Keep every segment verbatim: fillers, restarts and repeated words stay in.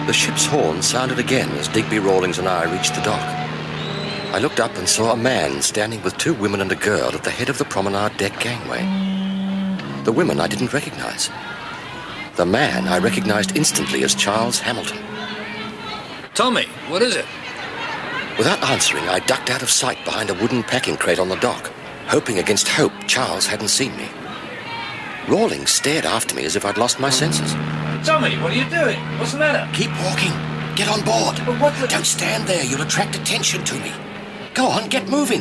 The ship's horn sounded again as Digby Rawlings and I reached the dock. I looked up and saw a man standing with two women and a girl at the head of the promenade deck gangway. The women I didn't recognize. The man I recognized instantly as Charles Hamilton. Tommy, what is it? Without answering, I ducked out of sight behind a wooden packing crate on the dock, hoping against hope Charles hadn't seen me. Rawlings stared after me as if I'd lost my senses. Tommy, what are you doing? What's the matter? Keep walking. Get on board. But what the... Don't stand there. You'll attract attention to me. Go on, get moving.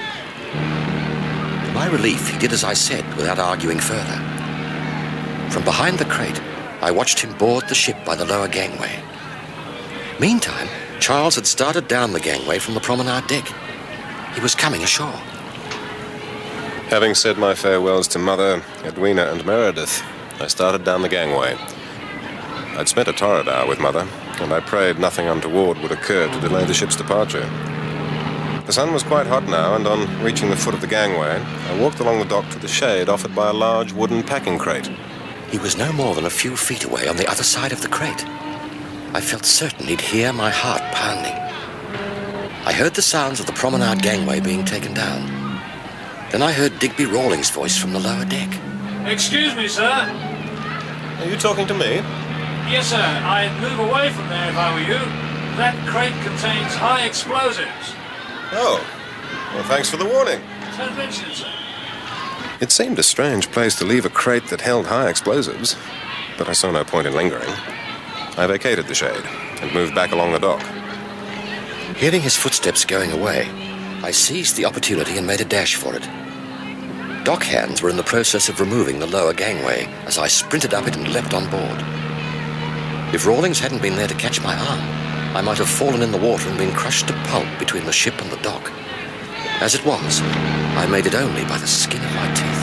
To my relief, he did as I said without arguing further. From behind the crate, I watched him board the ship by the lower gangway. Meantime, Charles had started down the gangway from the promenade deck. He was coming ashore. Having said my farewells to Mother, Edwina and Meredith, I started down the gangway. I'd spent a torrid hour with Mother, and I prayed nothing untoward would occur to delay the ship's departure. The sun was quite hot now, and on reaching the foot of the gangway, I walked along the dock to the shade offered by a large wooden packing crate. He was no more than a few feet away on the other side of the crate. I felt certain he'd hear my heart pounding. I heard the sounds of the promenade gangway being taken down. Then I heard Digby Rawlings' voice from the lower deck. Excuse me, sir. Are you talking to me? Yes, sir. I'd move away from there if I were you. That crate contains high explosives. Oh. Well, thanks for the warning. Don't mention it, sir. It seemed a strange place to leave a crate that held high explosives, but I saw no point in lingering. I vacated the shade and moved back along the dock. Hearing his footsteps going away, I seized the opportunity and made a dash for it. Dock hands were in the process of removing the lower gangway as I sprinted up it and leapt on board. If Rawlings hadn't been there to catch my arm, I might have fallen in the water and been crushed to pulp between the ship and the dock. As it was, I made it only by the skin of my teeth.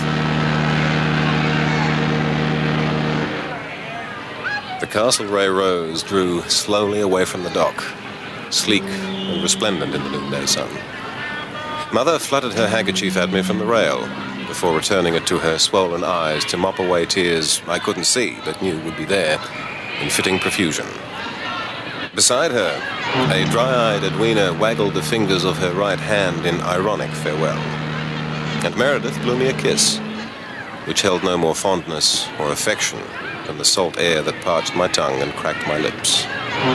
The Castlereagh Rose drew slowly away from the dock, sleek and resplendent in the noonday sun. Mother fluttered her handkerchief at me from the rail, before returning it to her swollen eyes to mop away tears I couldn't see but knew would be there in fitting profusion. Beside her, a dry-eyed Edwina waggled the fingers of her right hand in ironic farewell, and Meredith blew me a kiss, which held no more fondness or affection than the salt air that parched my tongue and cracked my lips.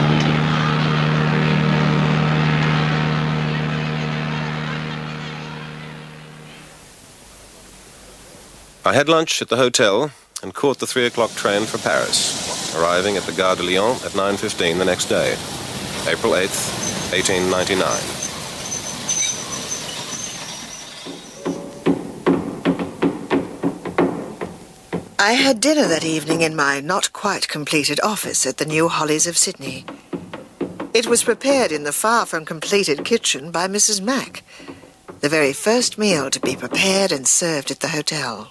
I had lunch at the hotel and caught the three o'clock train for Paris, arriving at the Gare de Lyon at nine fifteen the next day, April eighth, eighteen ninety-nine. I had dinner that evening in my not-quite-completed office at the New Hollies of Sydney. It was prepared in the far-from-completed kitchen by Missus Mack, the very first meal to be prepared and served at the hotel.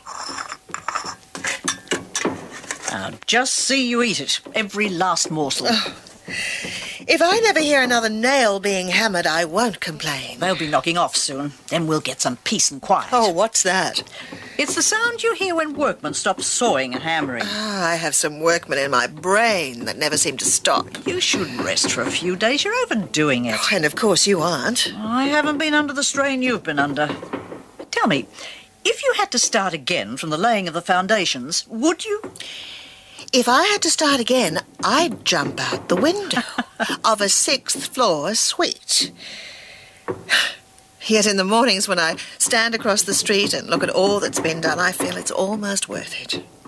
Now, just see you eat it, every last morsel. Oh. If I never hear another nail being hammered, I won't complain. They'll be knocking off soon. Then we'll get some peace and quiet. Oh, what's that? It's the sound you hear when workmen stop sawing and hammering. Ah, I have some workmen in my brain that never seem to stop. You should rest for a few days. You're overdoing it. Oh, and of course you aren't. I haven't been under the strain you've been under. Tell me, if you had to start again from the laying of the foundations, would you? If I had to start again, I'd jump out the window of a sixth-floor suite. Yet in the mornings when I stand across the street and look at all that's been done, I feel it's almost worth it.